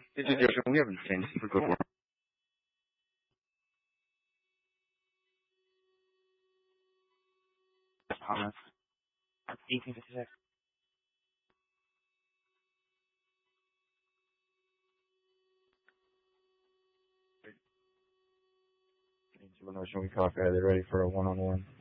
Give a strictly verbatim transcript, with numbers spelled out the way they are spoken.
This is Joshua. We haven't seen this before. Thomas. eighteen fifty-six. We copy. They're ready for a one-on-one.